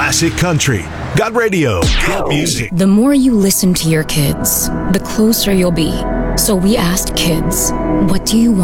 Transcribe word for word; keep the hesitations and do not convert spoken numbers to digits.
Classic country. Got radio. Got music. The more you listen to your kids, the closer you'll be. So we asked kids, what do you want?